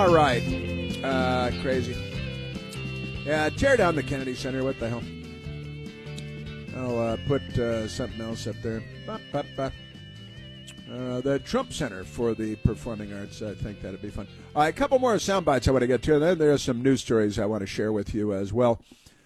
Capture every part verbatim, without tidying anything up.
All right. Uh, crazy. Yeah, tear down the Kennedy Center. What the hell? I'll uh, put uh, something else up there. Ba, ba, ba. Uh, the Trump Center for the Performing Arts. I think that'd be fun. All right, a couple more sound bites I want to get to. Then there are some news stories I want to share with you as well.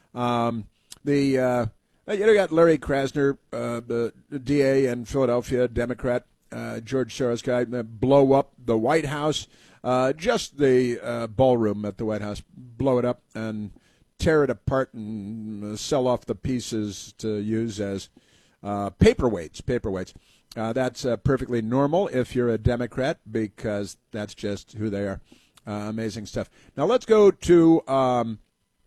Um, the uh, you know, got Larry Krasner, uh, the D A in Philadelphia, Democrat, uh, George Soros guy, blow up the White House, uh, just the uh, ballroom at the White House, blow it up and tear it apart and sell off the pieces to use as uh, paperweights. Paperweights. Uh, that's uh, perfectly normal if you're a Democrat, because that's just who they are. Uh, amazing stuff. Now let's go to um,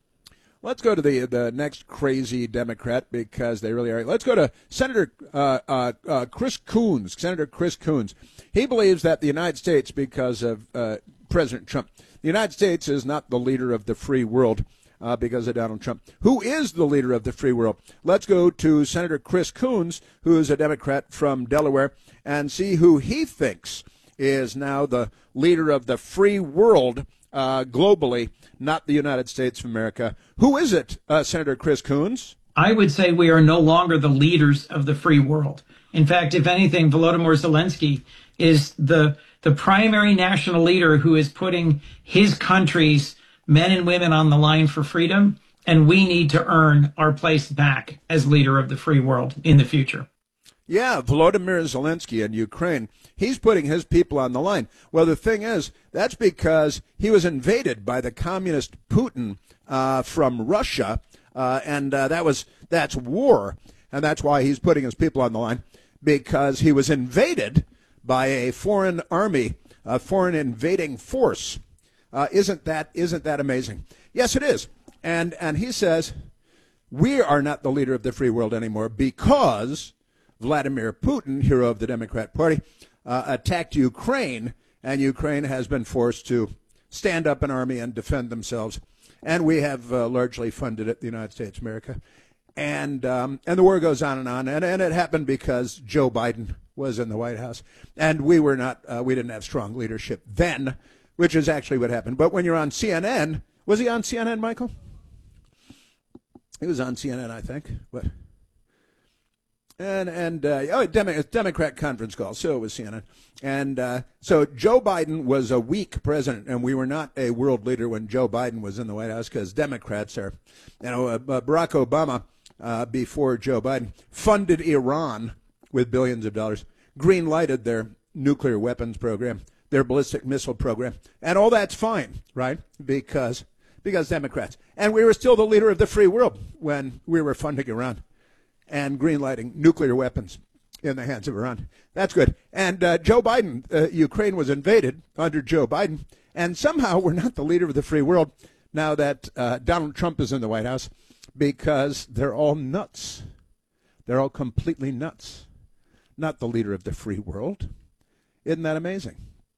let's go to the the next crazy Democrat, because they really are. Let's go to Senator uh, uh, uh, Chris Coons. Senator Chris Coons. He believes that the United States, because of uh, President Trump, the United States is not the leader of the free world. Uh, because of Donald Trump. Who is the leader of the free world? Let's go to Senator Chris Coons, who is a Democrat from Delaware, and see who he thinks is now the leader of the free world uh, globally, not the United States of America. Who is it, uh, Senator Chris Coons? I would say we are no longer the leaders of the free world. In fact, if anything, Volodymyr Zelensky is the the primary national leader who is putting his country's men and women on the line for freedom, and we need to earn our place back as leader of the free world in the future. Yeah, Volodymyr Zelensky in Ukraine, he's putting his people on the line. Well, the thing is, that's because he was invaded by the communist Putin uh, from Russia, uh, and uh, that was that's war, and that's why he's putting his people on the line, because he was invaded by a foreign army, a foreign invading force. Uh, isn't that isn't that amazing? Yes, it is. And and he says we are not the leader of the free world anymore because Vladimir Putin, hero of the Democrat Party, uh, attacked Ukraine, and Ukraine has been forced to stand up an army and defend themselves. And we have uh, largely funded it, the United States of America. And um, and the war goes on and on. And, and it happened because Joe Biden was in the White House, and we were not. Uh, we didn't have strong leadership then, which is actually what happened. But when you're on C N N, was he on C N N, Michael? He was on C N N, I think. But and and uh, oh, Demo- Democrat conference call, so it was C N N. And uh, so Joe Biden was a weak president, and we were not a world leader when Joe Biden was in the White House, because Democrats are, you know, uh, Barack Obama uh, before Joe Biden funded Iran with billions of dollars, green-lighted their nuclear weapons program, their ballistic missile program, and all that's fine, right? Because because Democrats. And we were still the leader of the free world when we were funding Iran and green-lighting nuclear weapons in the hands of Iran. That's good. And uh, Joe Biden, uh, Ukraine was invaded under Joe Biden, and somehow we're not the leader of the free world now that uh, Donald Trump is in the White House, because they're all nuts. They're all completely nuts. Not the leader of the free world. Isn't that amazing?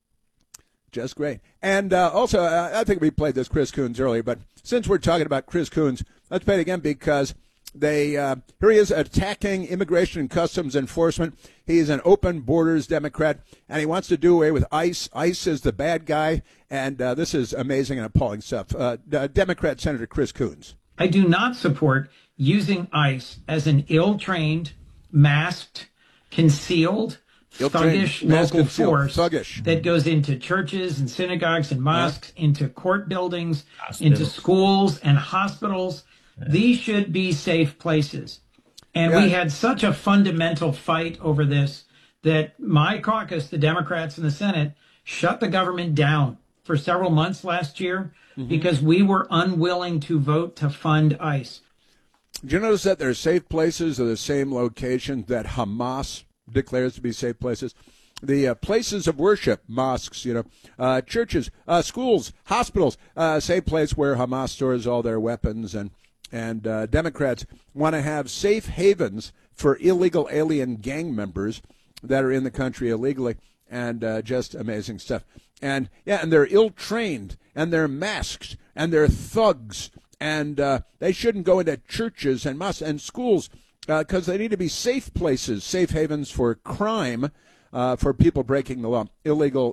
Just great. And uh, also, uh, I think we played this Chris Coons earlier, but since we're talking about Chris Coons, let's play it again, because they uh, here he is attacking Immigration and Customs Enforcement. He's an open borders Democrat, and he wants to do away with ICE. ICE is the bad guy, and uh, this is amazing and appalling stuff. Uh, Democrat Senator Chris Coons. I do not support using ICE as an ill-trained, masked, concealed, thuggish local force thuggish. that goes into churches and synagogues and mosques, yeah. into court buildings, hospitals. into schools and hospitals. Yeah. These should be safe places. And yeah. we had such a fundamental fight over this that my caucus, the Democrats in the Senate, shut the government down for several months last year mm-hmm. because we were unwilling to vote to fund ICE. Do you notice that their safe places are the same locations that Hamas declares to be safe places? The uh, places of worship, mosques, you know, uh, churches, uh, schools, hospitals, uh, same place where Hamas stores all their weapons. And and uh, Democrats want to have safe havens for illegal alien gang members that are in the country illegally, and uh, just amazing stuff. And yeah, and they're ill-trained, and they're masked, and they're thugs, and uh, they shouldn't go into churches and mosques and schools, because uh, they need to be safe places, safe havens for crime, uh, for people breaking the law, illegal